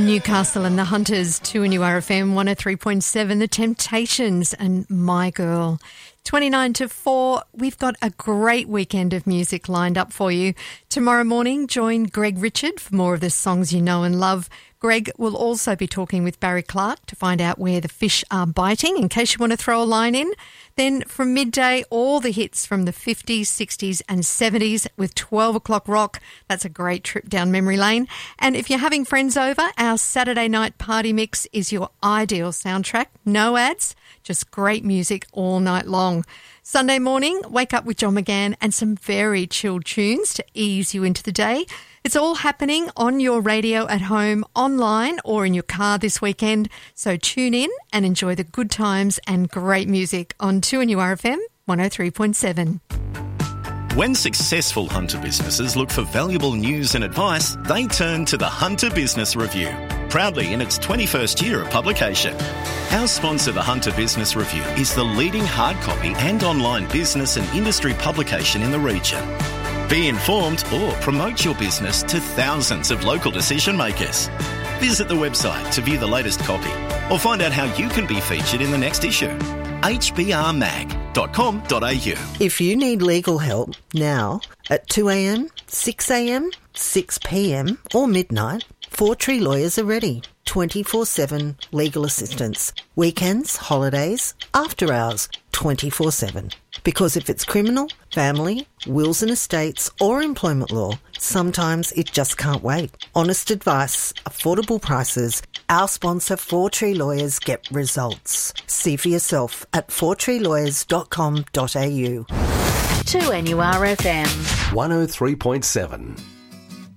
Newcastle and the Hunters, 2NURFM 103.7, The Temptations and My Girl. 29 to 4, we've got a great weekend of music lined up for you. Tomorrow morning, join Greg Richard for more of the songs you know and love. Greg will also be talking with Barry Clark to find out where the fish are biting, in case you want to throw a line in. Then from midday, all the hits from the 50s, 60s and 70s with 12 o'clock rock. That's a great trip down memory lane. And if you're having friends over, our Saturday night party mix is your ideal soundtrack. No ads, just great music all night long. Sunday morning, wake up with John McGann and some very chilled tunes to ease you into the day. It's all happening on your radio at home, online or in your car this weekend. So tune in and enjoy the good times and great music on 2NURFM 103.7. When successful Hunter businesses look for valuable news and advice, they turn to the Hunter Business Review, proudly in its 21st year of publication. Our sponsor, the Hunter Business Review, is the leading hard copy and online business and industry publication in the region. Be informed or promote your business to thousands of local decision makers. Visit the website to view the latest copy or find out how you can be featured in the next issue. hbrmag.com.au. If you need legal help now at 2am, 6am, 6pm or midnight, Four Tree Lawyers are ready. 24/7 legal assistance. Weekends, holidays, after hours, 24/7. Because if it's criminal, family, wills and estates or employment law, sometimes it just can't wait. Honest advice, affordable prices. Our sponsor, Four Tree Lawyers, get results. See for yourself at fourtreelawyers.com.au. 2NURFM 103.7.